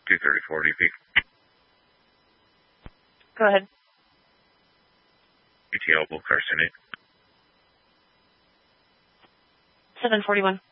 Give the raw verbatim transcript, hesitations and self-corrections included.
two thirty-four, D P. Go ahead. E T L, Bull Car Cine. seven forty-one.